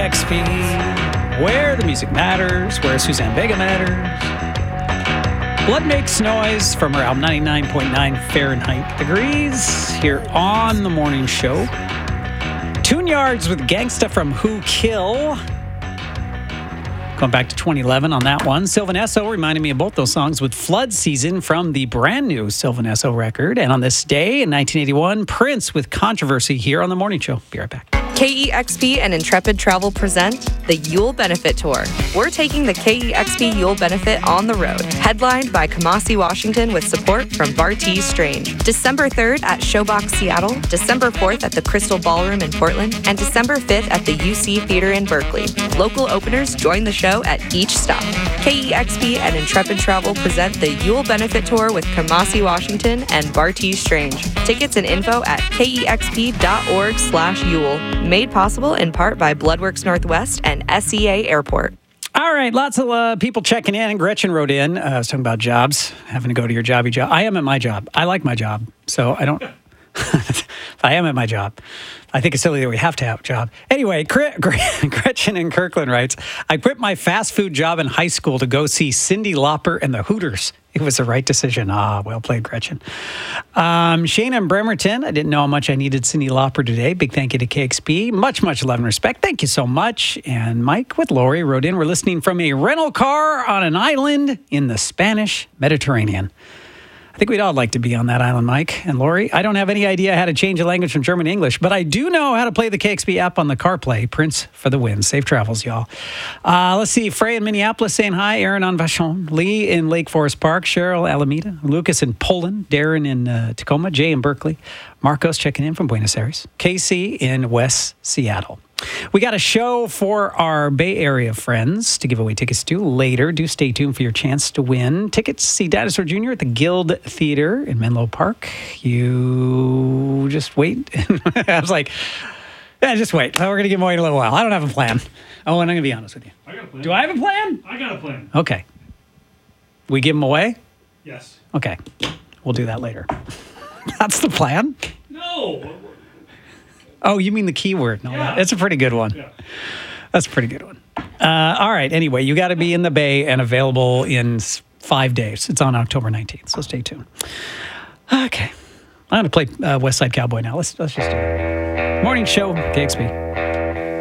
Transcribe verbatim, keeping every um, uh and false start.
X P, where the music matters, where Suzanne Vega matters. Blood Makes Noise from her album ninety-nine point nine Fahrenheit Degrees here on The Morning Show. Tune Yards with Gangsta from Who Kill. Going back to twenty eleven on that one. Sylvan Esso reminded me of both those songs with Flood Season from the brand new Sylvan Esso record. And on this day in nineteen eighty-one, Prince with Controversy here on The Morning Show. Be right back. K E X P and Intrepid Travel present the Yule Benefit Tour. We're taking the K E X P Yule Benefit on the road, headlined by Kamasi Washington with support from Bartees Strange. December third at Showbox Seattle, December fourth at the Crystal Ballroom in Portland, and December fifth at the U C Theater in Berkeley. Local openers join the show at each stop. K E X P and Intrepid Travel present the Yule Benefit Tour with Kamasi Washington and Bartees Strange. Tickets and info at kexp.org slash Yule. Made possible in part by Bloodworks Northwest and S E A Airport. All right, lots of uh, people checking in. Gretchen wrote in. Uh, I was talking about jobs, having to go to your jobby job. I am at my job. I like my job, so I don't... I am at my job. I think it's silly that we have to have a job. Anyway, Gretchen in Kirkland writes, I quit my fast food job in high school to go see Cyndi Lauper and the Hooters. It was the right decision. Ah, well played, Gretchen. Um, Shane in Bremerton, I didn't know how much I needed Cyndi Lauper today. Big thank you to K X P. Much, much love and respect. Thank you so much. And Mike with Lori wrote in, we're listening from a rental car on an island in the Spanish Mediterranean. I think we'd all like to be on that island, Mike and Lori. I don't have any idea how to change a language from German to English, but I do know how to play the K X P app on the CarPlay. Prince for the win. Safe travels, y'all. Uh, let's see. Frey in Minneapolis saying hi. Aaron on Vachon. Lee in Lake Forest Park. Cheryl Alameda. Lucas in Poland. Darren in uh, Tacoma. Jay in Berkeley. Marcos checking in from Buenos Aires. Casey in West Seattle. We got a show for our Bay Area friends to give away tickets to later. Do stay tuned for your chance to win tickets to see Dinosaur Junior at the Guild Theater in Menlo Park. You just wait. I was like, yeah, just wait. We're going to give them away in a little while. I don't have a plan. Oh, and I'm going to be honest with you. I got a plan. Do I have a plan? I got a plan. Okay. We give them away? Yes. Okay. We'll do that later. That's the plan? No. Oh, you mean the keyword? No, yeah. That's a pretty good one. Yeah. That's a pretty good one. Uh, all right. Anyway, you got to be in the Bay and available in five days. It's on October nineteenth, so stay tuned. Okay. I'm going to play uh, West Side Cowboy now. Let's, let's just do it. Morning show, K X P.